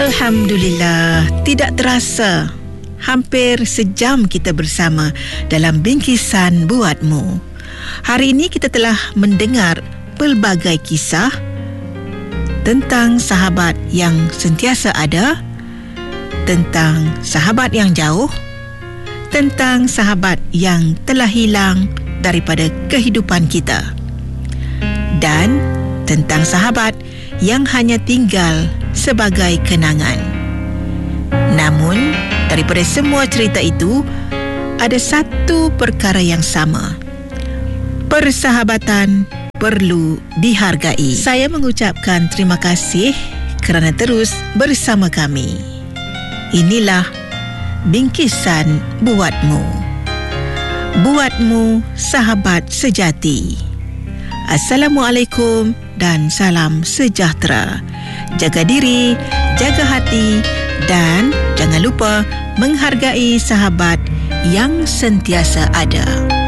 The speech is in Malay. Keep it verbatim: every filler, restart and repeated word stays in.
Alhamdulillah, tidak terasa hampir sejam kita bersama dalam Bingkisan Buatmu. Hari ini kita telah mendengar pelbagai kisah tentang sahabat yang sentiasa ada, tentang sahabat yang jauh, tentang sahabat yang telah hilang daripada kehidupan kita, dan tentang sahabat yang hanya tinggal sebagai kenangan. Namun, daripada semua cerita itu, ada satu perkara yang sama. Persahabatan perlu dihargai. Saya mengucapkan terima kasih kerana terus bersama kami. Inilah Bingkisan Buatmu. Buatmu sahabat sejati. Assalamualaikum dan salam sejahtera. Jaga diri, jaga hati, dan jangan lupa menghargai sahabat yang sentiasa ada.